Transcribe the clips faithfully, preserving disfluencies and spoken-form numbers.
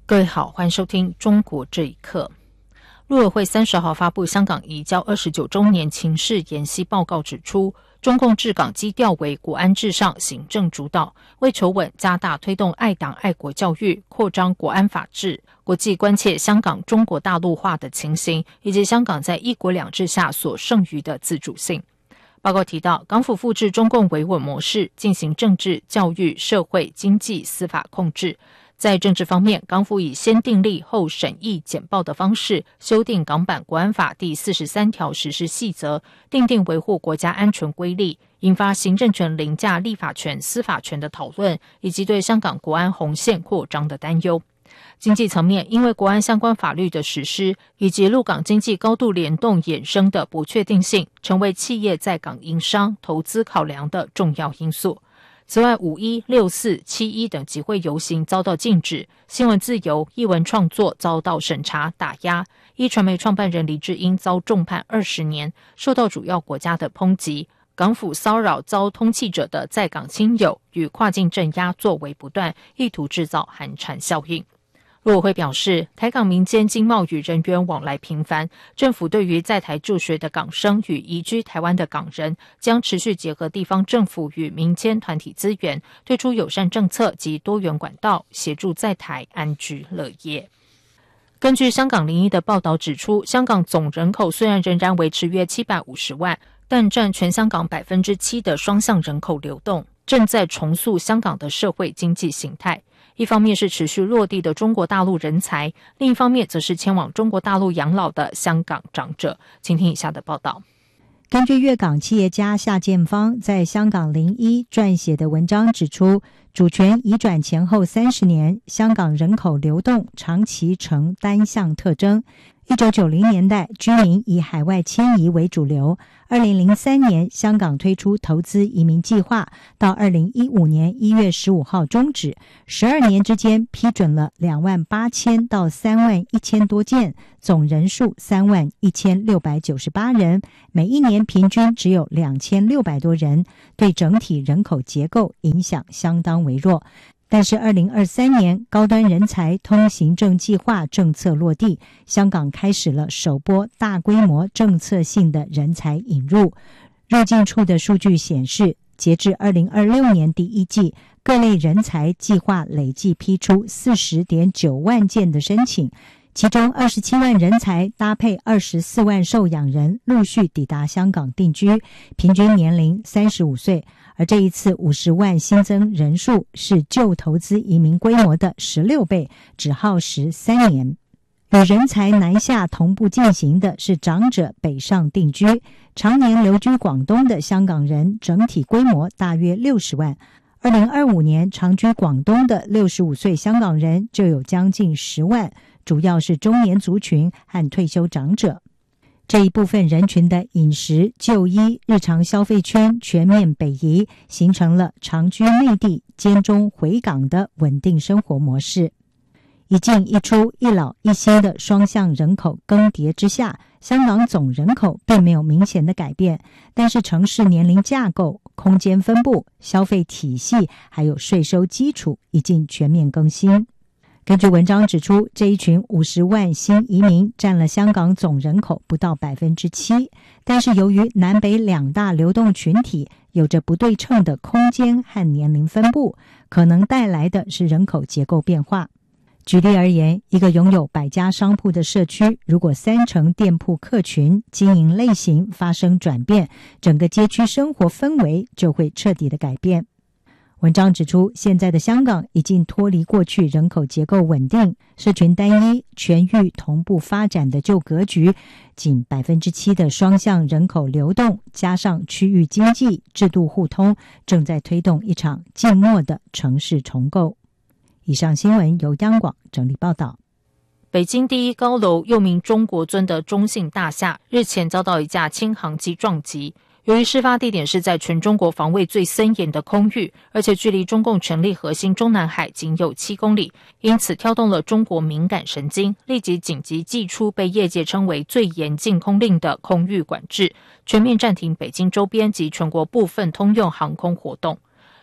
各位好，欢迎收听中国这一刻。陆委会三十号发布香港移交二十九周年情势研析报告，指出中共治港基调为国安至上、行政主导，为求稳加大推动爱党爱国教育，扩张国安法治。国际关切香港中国大陆化的情形，以及香港在一国两制下所剩余的自主性。报告提到，港府复制中共维稳模式，进行政治、教育、社会、经济、司法控制。在政治方面，港府以先订立后审议简报的方式，修订港版国安法第四十三条实施细则，订定维护国家安全规例，引发行政权凌驾立法权、司法权的讨论，以及对香港国安红线扩张的担忧。经济层面，因为国安相关法律的实施，以及陆港经济高度联动衍生的不确定性，成为企业在港营商、投资考量的重要因素。此外，五一、六四、七一等集会游行遭到禁止，新闻自由、艺文创作遭到审查打压，一传媒创办人黎智英遭重判二十年，受到主要国家的抨击。港府骚扰遭通缉者的在港亲友，与跨境镇压作为不断，意图制造寒蝉效应。陆委会表示，台港民间经贸与人员往来频繁，政府对于在台就学的港生与移居台湾的港人，将持续结合地方政府与民间团体资源，推出友善政策及多元管道，协助在台安居乐业。根据香港零一的报道指出，香港总人口虽然仍然维持约七百五十万，但占全香港 百分之七 的双向人口流动，正在重塑香港的社会经济形态。一方面是持续落地的中国大陆人才，另一方面则是迁往中国大陆养老的香港长者。请听以下的报道。 根据粤港企业家夏建芳在香港零一撰写的文章指出，主权移转前后三十年，香港人口流动长期呈单向特征。一九九零年代，居民以海外迁移为主流。二零零三年，香港推出投资移民计划，到二零一五年一月十五号终止。十二年之间，批准了两万八千到三万一千多件，总人数三万一千六百九十八人，每一年平均只有两千六百多人，对整体人口结构影响相当微弱。但是二零二三年高端人才通行证计划政策落地，香港开始了首波大规模政策性的人才引入。入境处的数据显示，截至二零二六年第一季，各类人才计划累计批出 四十点九万件的申请，其中二十七万人才搭配二十四万受养人陆续抵达香港定居，平均年龄三十五岁。而这一次五十万新增人数是旧投资移民规模的十六倍，只耗时三年。与人才南下同步进行的是长者北上定居，常年留居广东的香港人整体规模大约六十万。二零二五年长居广东的六十五岁香港人就有将近十万，主要是中年族群和退休长者。这一部分人群的饮食、就医、日常消费圈全面北移，形成了长居内地、兼中回港的稳定生活模式。一进一出、一老一新的双向人口更迭之下，香港总人口并没有明显的改变，但是城市年龄架构、空间分布、消费体系还有税收基础已经全面更新。根据文章指出，这一群五十万新移民占了香港总人口不到 百分之七， 但是由于南北两大流动群体有着不对称的空间和年龄分布，可能带来的是人口结构变化。举例而言，一个拥有百家商铺的社区，如果三成店铺客群经营类型发生转变，整个街区生活氛围就会彻底的改变。文章指出，现在的香港已经脱离过去人口结构稳定、社群单一、全域同步发展的旧格局，仅 百分之七 的双向人口流动，加上区域经济制度互通，正在推动一场静默的城市重构。以上新闻由央广整理报道。 北京第一高楼又名中国尊的中信大厦日前遭到一架轻航机撞击。由于事发地点是在全中国防卫最森严的空域，而且距离中共权力核心中南海仅有七公里，因此挑动了中国敏感神经，立即紧急祭出被业界称为最严禁空令的空域管制，全面暂停北京周边及全国部分通用航空活动。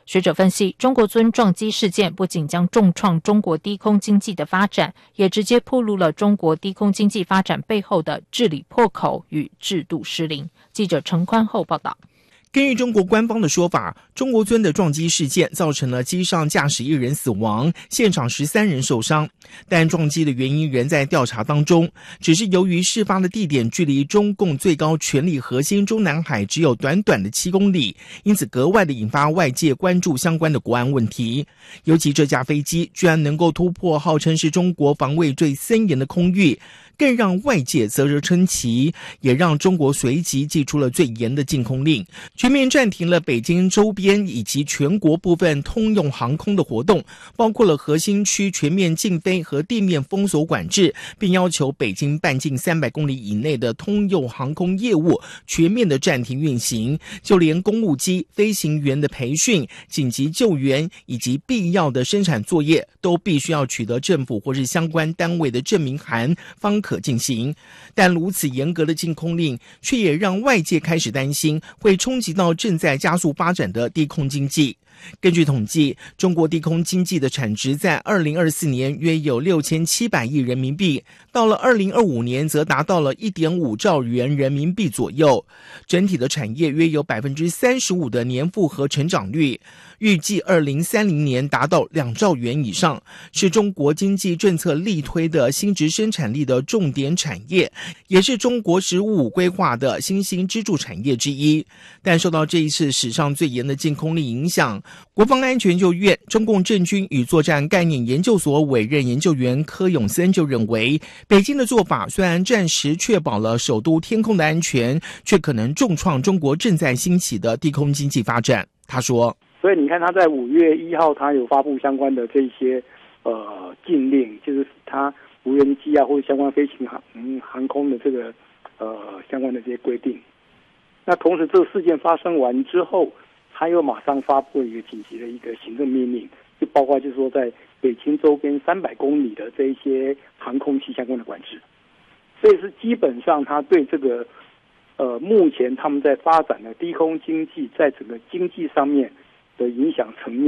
学者分析，中国尊撞击事件不仅将重创中国低空经济的发展，也直接暴露了中国低空经济发展背后的治理破口与制度失灵。记者陈宽厚报道。 根据中国官方的说法，中国尊的撞击事件造成了机上驾驶一人死亡，现场十三人受伤，但撞击的原因仍在调查当中。只是由于事发的地点距离中共最高权力核心中南海只有短短的七公里，因此格外的引发外界关注相关的国安问题。尤其这架飞机居然能够突破号称是中国防卫最森严的空域，更让外界啧啧称奇，也让中国随即祭出了最严的禁空令，全面暂停了北京周边以及全国部分通用航空的活动，包括了核心区全面禁飞和地面封锁管制，并要求北京半径三百公里以内的通用航空业务全面的暂停运行，就连公务机、飞行员的培训、紧急救援以及必要的生产作业都必须要取得政府或是相关单位的证明函方可进行。但如此严格的禁空令，却也让外界开始担心会冲击到正在加速发展的低空经济。根据统计，中国低空经济的产值在二零二四年约有六千七百亿人民币，到了二零二五年则达到了 一点五兆元人民币左右。整体的产业约有 百分之三十五 的年复合成长率，预计二零三零年达到两兆元以上，是中国经济政策力推的新质生产力的重点产业，也是中国“十五五”规划的新兴支柱产业之一。但受到这一次史上最严的禁空令影响，国防安全研究院中共政军与作战概念研究所委任研究员柯永森就认为，北京的做法虽然暂时确保了首都天空的安全，却可能重创中国正在兴起的低空经济发展。他说， 所以你看他在五月一号他有发布相关的这些呃禁令，就是他无人机啊或者相关飞行航、嗯、航空的这个呃相关的这些规定。那同时这个事件发生完之后，他又马上发布了一个紧急的一个行政命令，就包括就是说在北京周边三百公里的这一些航空器相关的管制。所以是基本上他对这个呃目前他们在发展的低空经济在整个经济上面的影响层面